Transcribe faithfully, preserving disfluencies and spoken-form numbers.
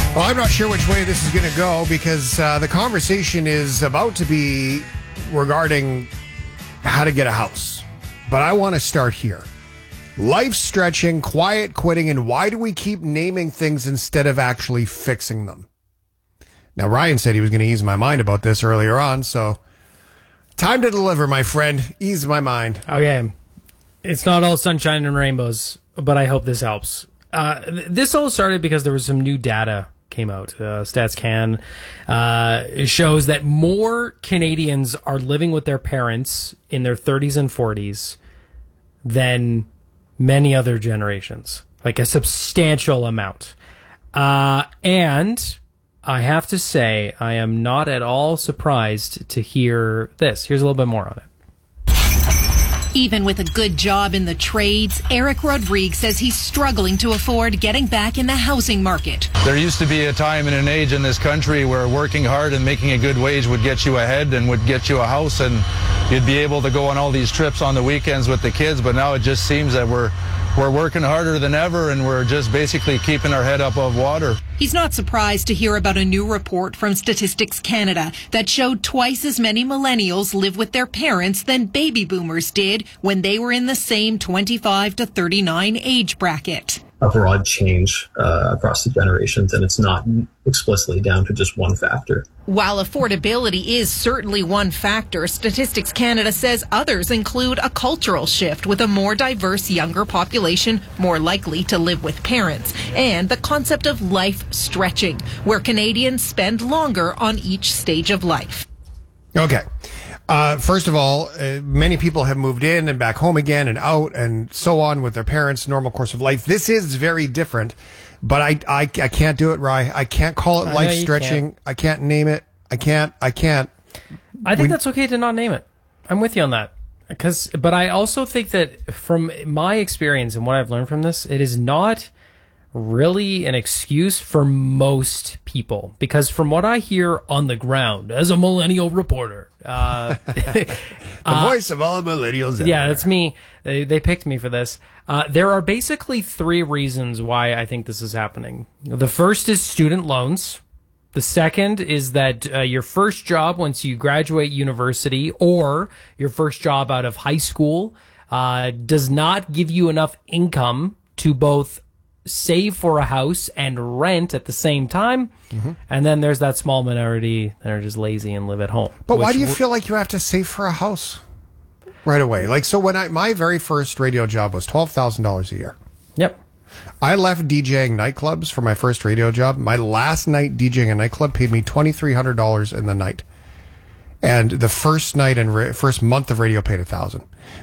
Well, I'm not sure which way this is going to go because uh, the conversation is about to be regarding how to get a house. But I want to start here. Life stretching, quiet quitting, and why do we keep naming things instead of actually fixing them? Now, Ryan said he was going to ease my mind about this earlier on, so time to deliver, my friend. Ease my mind. Okay. It's not all sunshine and rainbows, but I hope this helps. Uh, th- this all started because there was some new data came out. Uh, StatsCan uh, shows that more Canadians are living with their parents in their thirties and forties than many other generations, like a substantial amount. Uh, and I have to say, I am not at all surprised to hear this. Here's a little bit more on it. Even with a good job in the trades, Eric Rodriguez says he's struggling to afford getting back in the housing market. There used to be a time and an age in this country where working hard and making a good wage would get you ahead and would get you a house, and you'd be able to go on all these trips on the weekends with the kids. But now it just seems that we're we're working harder than ever, and we're just basically keeping our head above water. He's not surprised to hear about a new report from Statistics Canada that showed twice as many millennials live with their parents than baby boomers did when they were in the same twenty-five to thirty-nine age bracket. A broad change uh, across the generations, and it's not explicitly down to just one factor. While affordability is certainly one factor, Statistics Canada says others include a cultural shift with a more diverse younger population more likely to live with parents, and the concept of life stretching, where Canadians spend longer on each stage of life. Okay. Uh, first of all, uh, many people have moved in and back home again and out and so on with their parents' normal course of life. This is very different, but I, I, I can't do it, Rye. I can't call it I life know you stretching. can't. I can't name it. I can't. I can't. I think We- that's okay to not name it. I'm with you on that. Because, but I also think that from my experience and what I've learned from this, it is not really an excuse for most people. Because from what I hear on the ground as a millennial reporter, uh, the voice of all millennials. yeah, everywhere. that's me. They, they picked me for this. Uh, there are basically three reasons why I think this is happening. The first is student loans. The second is that uh, your first job once you graduate university or your first job out of high school uh, does not give you enough income to both save for a house and rent at the same time. Mm-hmm. And then there's that small minority that are just lazy and live at home. But why which do you w- feel like you have to save for a house right away? Like, so when I, my very first radio job was twelve thousand dollars a year. Yep. I left DJing nightclubs for my first radio job. My last night DJing a nightclub paid me twenty-three hundred dollars in the night. And the first night and ra- first month of radio paid a thousand.